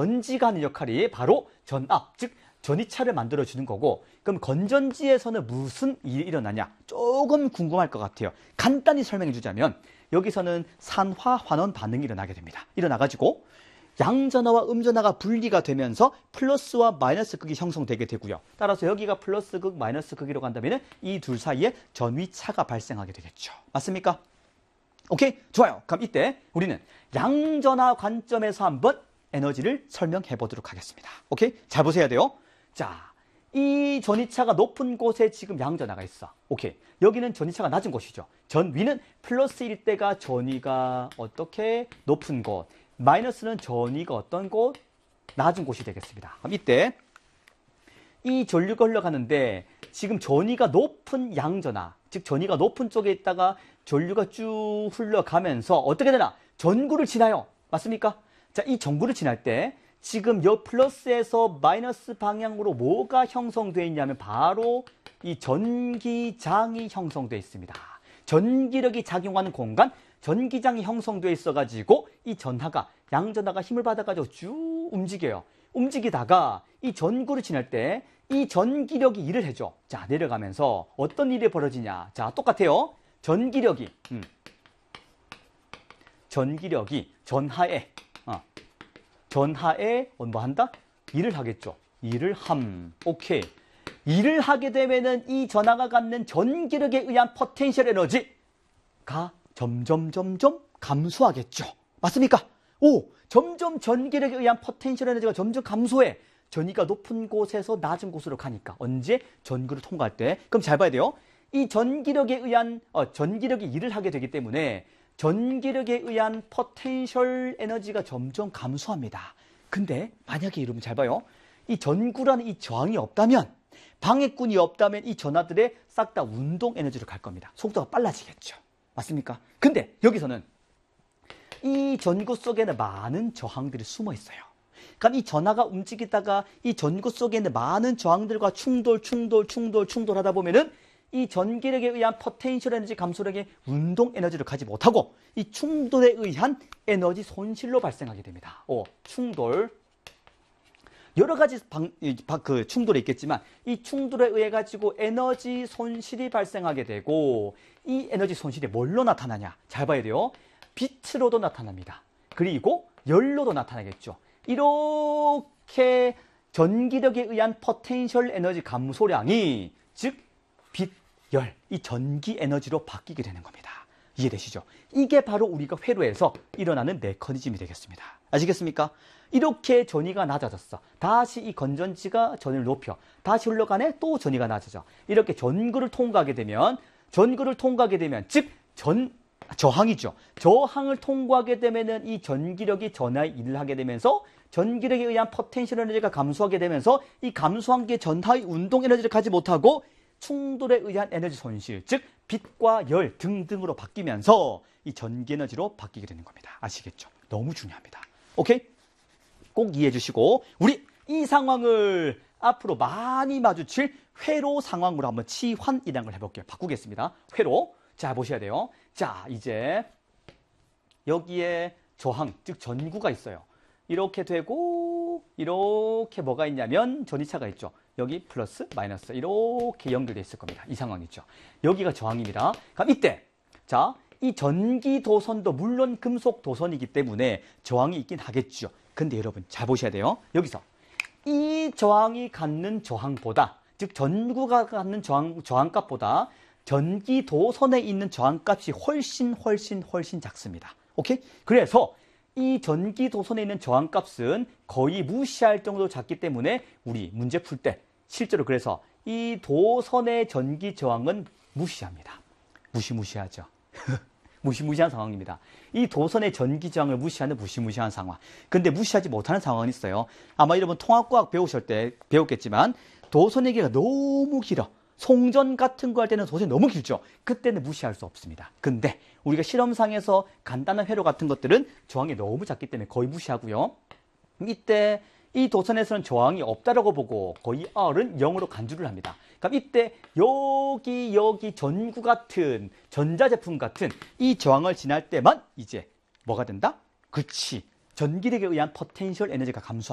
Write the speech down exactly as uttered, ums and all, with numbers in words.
전지가 하는 역할이 바로 전압, 즉 전이차를 만들어주는 거고, 그럼 건전지에서는 무슨 일이 일어나냐? 조금 궁금할 것 같아요. 간단히 설명해 주자면 여기서는 산화 환원 반응이 일어나게 됩니다. 일어나가지고 양전하와 음전하가 분리가 되면서 플러스와 마이너스 극이 형성되게 되고요. 따라서 여기가 플러스 극, 마이너스 극이라고 한다면 이 둘 사이에 전위차가 발생하게 되겠죠. 맞습니까? 오케이? 좋아요. 그럼 이때 우리는 양전하 관점에서 한번 에너지를 설명해 보도록 하겠습니다. 오케이? 잘 보셔야 돼요. 자, 이 전위차가 높은 곳에 지금 양전하가 있어. 오케이. 여기는 전위차가 낮은 곳이죠. 전위는 플러스일 때가 전위가 어떻게 높은 곳, 마이너스는 전위가 어떤 곳? 낮은 곳이 되겠습니다. 그럼 이때 이 전류가 흘러가는데 지금 전위가 높은 양전하, 즉 전위가 높은 쪽에 있다가 전류가 쭉 흘러가면서 어떻게 되나? 전구를 지나요. 맞습니까? 자, 이 전구를 지날 때 지금 요 플러스에서 마이너스 방향으로 뭐가 형성되어 있냐면 바로 이 전기장이 형성되어 있습니다. 전기력이 작용하는 공간, 전기장이 형성되어 있어가지고 이 전하가, 양전하가 힘을 받아가지고 쭉 움직여요. 움직이다가 이 전구를 지날 때 이 전기력이 일을 해줘. 자, 내려가면서 어떤 일이 벌어지냐. 자, 똑같아요. 전기력이, 음. 전기력이 전하에, 어. 전하에 뭐 한다? 일을 하겠죠. 일을 함. 오케이. 일을 하게 되면은 이 전하가 갖는 전기력에 의한 포텐셜 에너지가 점점 점점 감소하겠죠. 맞습니까? 오, 점점 전기력에 의한 포텐셜 에너지가 점점 감소해. 전위가 높은 곳에서 낮은 곳으로 가니까. 언제? 전구를 통과할 때. 그럼 잘 봐야 돼요. 이 전기력에 의한 어, 전기력이 일을 하게 되기 때문에 전기력에 의한 포텐셜 에너지가 점점 감소합니다. 근데 만약에 여러분 잘 봐요. 이 전구라는 이 저항이 없다면, 방해꾼이 없다면 이 전하들의 싹 다 운동 에너지로 갈 겁니다. 속도가 빨라지겠죠. 맞습니까? 근데 여기서는 이 전구 속에는 많은 저항들이 숨어 있어요. 그러니까 이 전하가 움직이다가 이 전구 속에 있는 많은 저항들과 충돌, 충돌, 충돌, 충돌하다 보면은 이 전기력에 의한 포텐셜 에너지 감소력의 운동 에너지를 가지 못하고 이 충돌에 의한 에너지 손실로 발생하게 됩니다. 오, 충돌. 여러 가지 방, 그 충돌이 있겠지만 이 충돌에 의해 가지고 에너지 손실이 발생하게 되고 이 에너지 손실이 뭘로 나타나냐? 잘 봐야 돼요. 빛으로도 나타납니다. 그리고 열로도 나타나겠죠. 이렇게 전기력에 의한 포텐셜 에너지 감소량이 즉 빛, 열, 이 전기 에너지로 바뀌게 되는 겁니다. 이해되시죠? 이게 바로 우리가 회로에서 일어나는 메커니즘이 되겠습니다. 아시겠습니까? 이렇게 전위가 낮아졌어. 다시 이 건전지가 전위를 높여. 다시 흘러가네 또 전위가 낮아져. 이렇게 전구를 통과하게 되면 전구를 통과하게 되면 즉 전 저항이죠. 저항을 통과하게 되면은 이 전기력이 전하에 일을 하게 되면서 전기력에 의한 포텐셜 에너지가 감소하게 되면서 이 감소한 게 전하의 운동 에너지를 가지 못하고 충돌에 의한 에너지 손실, 즉 빛과 열 등등으로 바뀌면서 이 전기 에너지로 바뀌게 되는 겁니다. 아시겠죠? 너무 중요합니다. 오케이? 꼭 이해해 주시고 우리 이 상황을 앞으로 많이 마주칠 회로 상황으로 한번 치환이라는 걸 해볼게요. 바꾸겠습니다. 회로. 자, 보셔야 돼요. 자, 이제 여기에 저항, 즉 전구가 있어요. 이렇게 되고 이렇게 뭐가 있냐면 전위차가 있죠. 여기 플러스, 마이너스 이렇게 연결되어 있을 겁니다. 이 상황이죠. 여기가 저항입니다. 그럼 이때 자, 이 전기 도선도 물론 금속 도선이기 때문에 저항이 있긴 하겠죠. 근데 여러분 잘 보셔야 돼요. 여기서 이 저항이 갖는 저항보다 즉 전구가 갖는 저항, 저항값보다 전기 도선에 있는 저항값이 훨씬 훨씬 훨씬 작습니다. 오케이? 그래서 이 전기 도선에 있는 저항값은 거의 무시할 정도로 작기 때문에 우리 문제 풀 때 실제로 그래서 이 도선의 전기 저항은 무시합니다. 무시무시하죠. 무시무시한 상황입니다. 이 도선의 전기 저항을 무시하는 무시무시한 상황. 근데 무시하지 못하는 상황은 있어요. 아마 여러분 통합과학 배우실 때 배웠겠지만 도선의 길이가 너무 길어. 송전 같은 거 할 때는 도선이 너무 길죠. 그때는 무시할 수 없습니다. 근데 우리가 실험상에서 간단한 회로 같은 것들은 저항이 너무 작기 때문에 거의 무시하고요. 이때 이 도선에서는 저항이 없다라고 보고 거의 R은 영으로 간주를 합니다. 그럼 이때 여기 여기 전구 같은 전자제품 같은 이 저항을 지날 때만 이제 뭐가 된다? 그렇지. 전기력에 의한 포텐셜 에너지가 감소합니다.